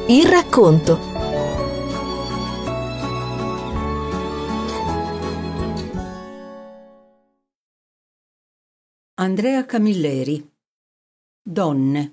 Il racconto. Andrea Camilleri. Donne.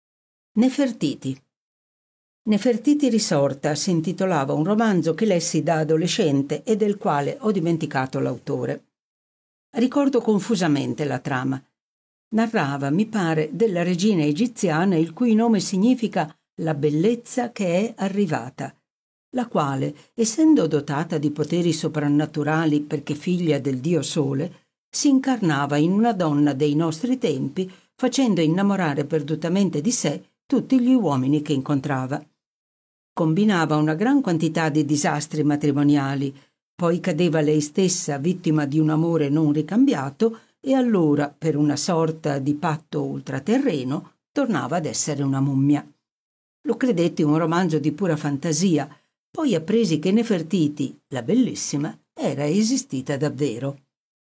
Nefertiti. Nefertiti risorta si intitolava un romanzo che lessi da adolescente e del quale ho dimenticato l'autore. Ricordo confusamente la trama. Narrava, mi pare, della regina egiziana il cui nome significa la bellezza che è arrivata, la quale, essendo dotata di poteri soprannaturali perché figlia del dio Sole, si incarnava in una donna dei nostri tempi, facendo innamorare perdutamente di sé tutti gli uomini che incontrava. Combinava una gran quantità di disastri matrimoniali, poi cadeva lei stessa vittima di un amore non ricambiato e allora, per una sorta di patto ultraterreno, tornava ad essere una mummia. Lo credetti un romanzo di pura fantasia, poi appresi che Nefertiti, la bellissima, era esistita davvero.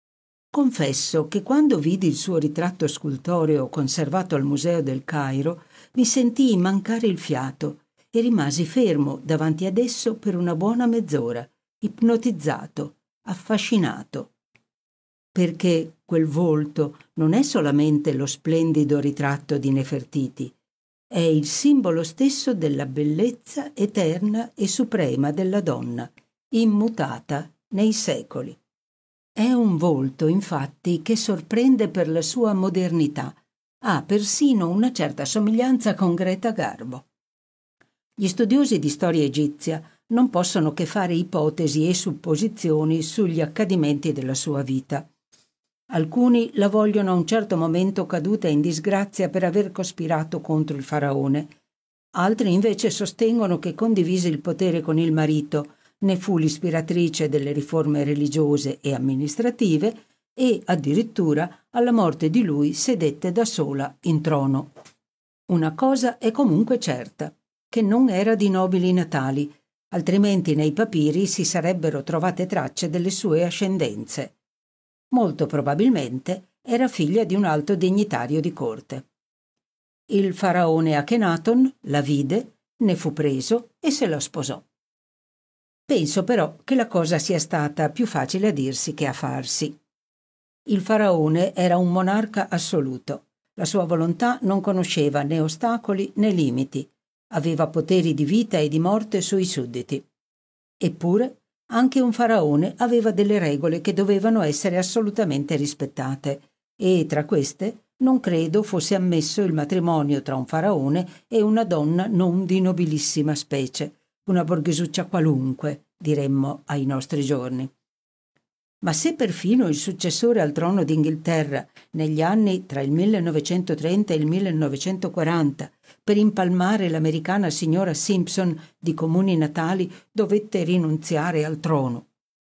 Confesso che quando vidi il suo ritratto scultoreo conservato al Museo del Cairo, mi sentii mancare il fiato e rimasi fermo davanti ad esso per una buona mezz'ora, ipnotizzato, affascinato. Perché quel volto non è solamente lo splendido ritratto di Nefertiti, è il simbolo stesso della bellezza eterna e suprema della donna, immutata nei secoli. È un volto, infatti, che sorprende per la sua modernità. Ha persino una certa somiglianza con Greta Garbo. Gli studiosi di storia egizia non possono che fare ipotesi e supposizioni sugli accadimenti della sua vita. Alcuni la vogliono a un certo momento caduta in disgrazia per aver cospirato contro il faraone. Altri invece sostengono che condivise il potere con il marito, ne fu l'ispiratrice delle riforme religiose e amministrative e, addirittura, alla morte di lui sedette da sola in trono. Una cosa è comunque certa, che non era di nobili natali, altrimenti nei papiri si sarebbero trovate tracce delle sue ascendenze. Molto probabilmente era figlia di un alto dignitario di corte. Il faraone Akhenaton la vide, ne fu preso e se la sposò. Penso però che la cosa sia stata più facile a dirsi che a farsi. Il faraone era un monarca assoluto. La sua volontà non conosceva né ostacoli né limiti. Aveva poteri di vita e di morte sui sudditi. Eppure, anche un faraone aveva delle regole che dovevano essere assolutamente rispettate, e tra queste non credo fosse ammesso il matrimonio tra un faraone e una donna non di nobilissima specie, una borghesuccia qualunque, diremmo ai nostri giorni. Ma se perfino il successore al trono d'Inghilterra negli anni tra il 1930 e il 1940, per impalmare l'americana signora Simpson di comuni natali, dovette rinunziare al trono.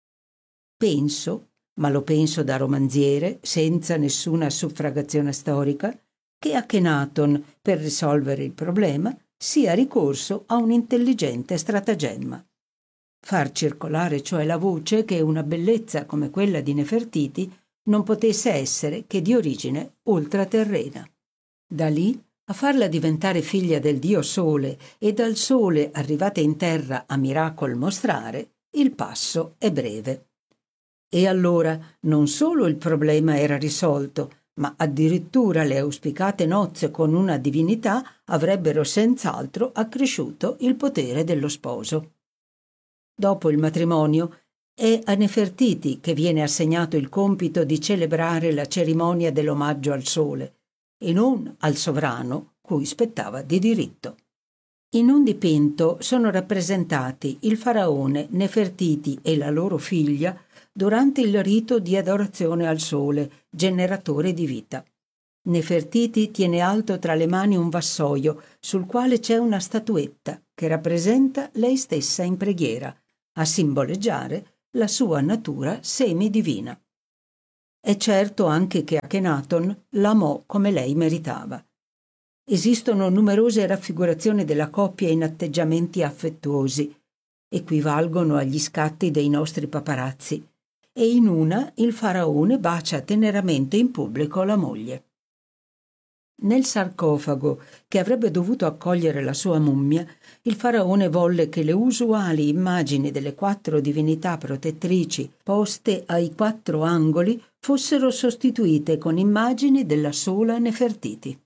Penso, ma lo penso da romanziere, senza nessuna suffragazione storica, che Akhenaton, per risolvere il problema, sia ricorso a un intelligente stratagemma. Far circolare cioè la voce che una bellezza come quella di Nefertiti non potesse essere che di origine ultraterrena. Da lì a farla diventare figlia del dio Sole e dal Sole arrivata in terra a miracol mostrare, il passo è breve. E allora non solo il problema era risolto, ma addirittura le auspicate nozze con una divinità avrebbero senz'altro accresciuto il potere dello sposo. Dopo il matrimonio è a Nefertiti che viene assegnato il compito di celebrare la cerimonia dell'omaggio al sole e non al sovrano cui spettava di diritto. In un dipinto sono rappresentati il faraone, Nefertiti e la loro figlia durante il rito di adorazione al sole, generatore di vita. Nefertiti tiene alto tra le mani un vassoio sul quale c'è una statuetta che rappresenta lei stessa in preghiera, a simboleggiare la sua natura semidivina. È certo anche che Akhenaton l'amò come lei meritava. Esistono numerose raffigurazioni della coppia in atteggiamenti affettuosi, equivalgono agli scatti dei nostri paparazzi, e in una il faraone bacia teneramente in pubblico la moglie. Nel sarcofago che avrebbe dovuto accogliere la sua mummia, il faraone volle che le usuali immagini delle 4 divinità protettrici poste ai 4 angoli fossero sostituite con immagini della sola Nefertiti.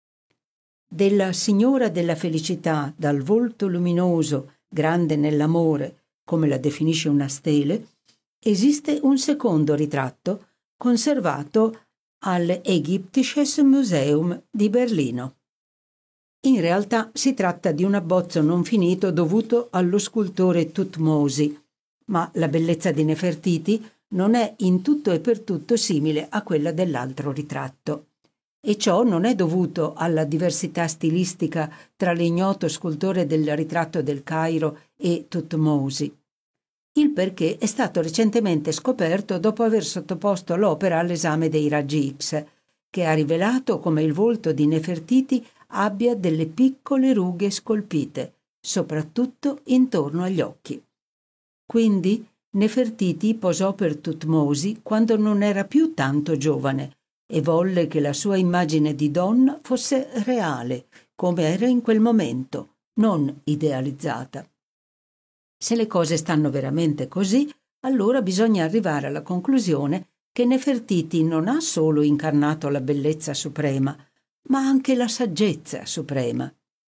Della Signora della Felicità dal volto luminoso, grande nell'amore, come la definisce una stele, esiste un secondo ritratto conservato all'Egyptisches Museum di Berlino. In realtà si tratta di un abbozzo non finito dovuto allo scultore Thutmose, ma la bellezza di Nefertiti non è in tutto e per tutto simile a quella dell'altro ritratto. E ciò non è dovuto alla diversità stilistica tra l'ignoto scultore del ritratto del Cairo e Thutmose. Il perché è stato recentemente scoperto dopo aver sottoposto l'opera all'esame dei raggi X, che ha rivelato come il volto di Nefertiti abbia delle piccole rughe scolpite, soprattutto intorno agli occhi. Quindi Nefertiti posò per Thutmose quando non era più tanto giovane e volle che la sua immagine di donna fosse reale, come era in quel momento, non idealizzata. Se le cose stanno veramente così, allora bisogna arrivare alla conclusione che Nefertiti non ha solo incarnato la bellezza suprema, ma anche la saggezza suprema.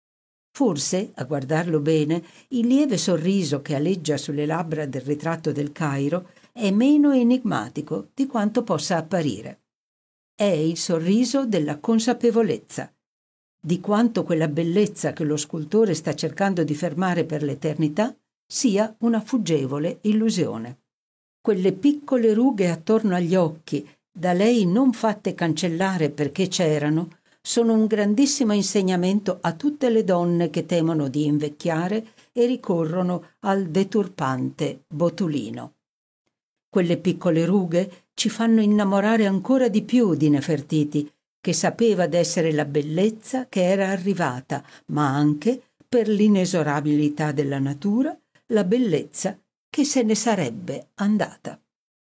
Forse, a guardarlo bene, il lieve sorriso che aleggia sulle labbra del ritratto del Cairo è meno enigmatico di quanto possa apparire. È il sorriso della consapevolezza, di quanto quella bellezza che lo scultore sta cercando di fermare per l'eternità sia una fuggevole illusione. Quelle piccole rughe attorno agli occhi, da lei non fatte cancellare perché c'erano, sono un grandissimo insegnamento a tutte le donne che temono di invecchiare e ricorrono al deturpante botulino. Quelle piccole rughe ci fanno innamorare ancora di più di Nefertiti, che sapeva d'essere la bellezza che era arrivata, ma anche, per l'inesorabilità della natura, la bellezza che se ne sarebbe andata.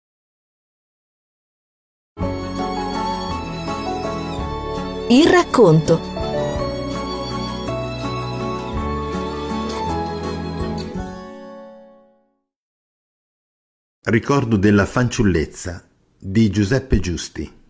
Il racconto. Ricordo della fanciullezza di Giuseppe Giusti.